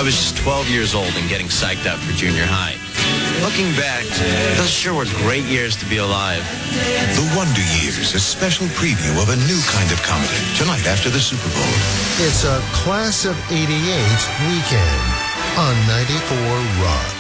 I was just 12 years old and getting psyched up for junior high. Looking back, those sure were great years to be alive. The Wonder Years, a special preview of a new kind of comedy, tonight after the Super Bowl. It's a Class of '88 weekend on 94 Rock.